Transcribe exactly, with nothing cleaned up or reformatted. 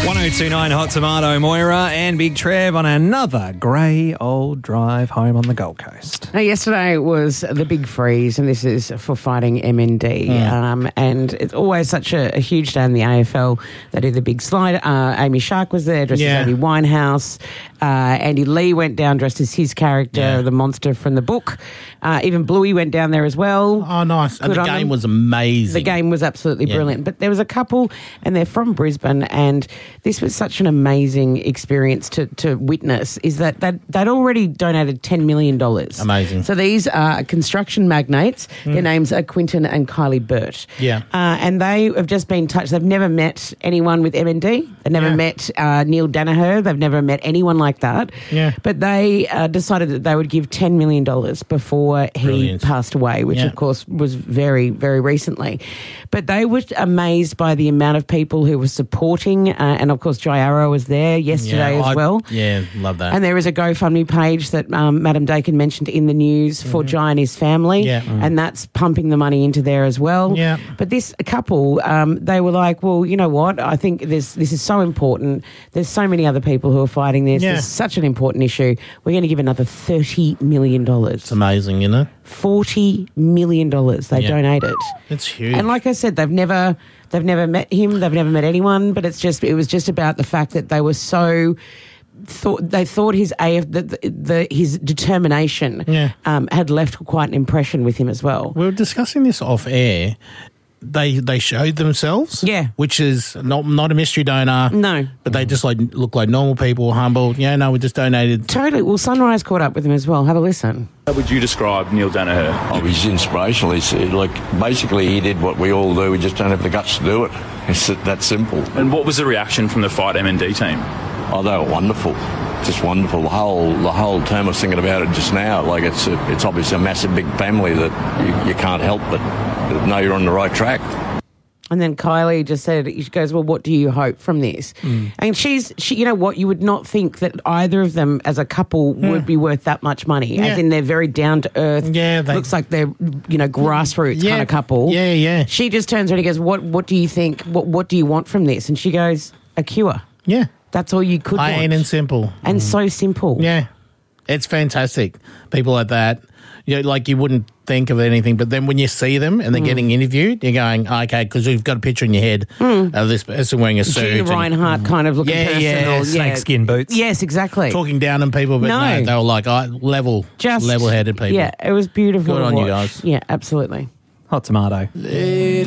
one oh two point nine Hot Tomato, Moira and Big Trev on another grey old drive home on the Gold Coast. Now, yesterday was the big freeze, and this is for fighting M N D. Mm. Um, and it's always such a, a huge day in the A F L. They do the big slide. Uh, Amy Shark was there, dressed yeah. as Amy Winehouse. Uh, Andy Lee went down dressed as his character, yeah. the monster from the book. Uh, even Bluey went down there as well. Oh, nice. Good and the game them. was amazing. The game was absolutely yeah. brilliant. But there was a couple, and they're from Brisbane, and this was such an amazing experience to, to witness, is that they'd, they'd already donated ten million dollars. Amazing. So these are construction magnates. Mm. Their names are Quinton and Kylie Burt. Yeah. Uh, and they have just been touched. They've never met anyone with M N D. They've never yeah. met uh, Neil Danaher. They've never met anyone like that. Yeah. But they uh, decided that they would give ten million dollars before he Brilliant. passed away, which yeah. of course was very, very recently. But they were amazed by the amount of people who were supporting, uh, and of course Jai Arrow was there yesterday yeah, as I, well. Yeah, love that. And there is a GoFundMe page that um, Madam Dakin mentioned in the news for mm-hmm. Jai and his family, yeah. mm. and that's pumping the money into there as well. Yeah. But this couple, um, they were like, well, you know what? I think this this is so important. There's so many other people who are fighting this. Yeah. It's such an important issue. We're going to give another thirty million dollars. It's amazing, you know? forty million dollars they yeah. donated. It's huge. And like I said, they've never they've never met him, they've never met anyone, but it's just it was just about the fact that they were so thought they thought his A F the, the, the his determination yeah. um, had left quite an impression with him as well. We were discussing this off air. They they showed themselves, yeah, which is not not a mystery donor, no, but they just like look like normal people, humble. Yeah, no, we just donated. Totally. Well, Sunrise caught up with him as well. Have a listen. How would you describe Neil Danaher? Oh, he's inspirational. He's like basically he did what we all do. We just don't have the guts to do it. It's that simple. And what was the reaction from the Fight M N D team? Oh, they were wonderful. Just wonderful. The whole the whole term I was thinking about it just now. Like it's a, it's obviously a massive big family that you, you can't help but know you're on the right track. And then Kylie just said, she goes, well, what do you hope from this? Mm. And she's, she, you know what, you would not think that either of them as a couple yeah. would be worth that much money. Yeah. As in they're very down to earth. Yeah, they, looks like they're, you know, grassroots yeah, kind of couple. Yeah, yeah. She just turns around and goes, what, what do you think? What, what do you want from this? And she goes, a cure. Yeah. That's all you could Plain want. and simple. And mm. so simple. Yeah. It's fantastic. People like that, you know, like you wouldn't think of anything, but then when you see them and they're mm. getting interviewed, you're going, okay, because you've got a picture in your head mm. of this person wearing a suit. Gina Reinhardt and, kind of looking yeah, person. Yeah, or, snake yeah. skin boots. Yes, exactly. Talking down on people, but no, no they were like oh, level, Just, level-headed people. Yeah, it was beautiful Good to on watch. you guys. Yeah, absolutely. Hot Tomato.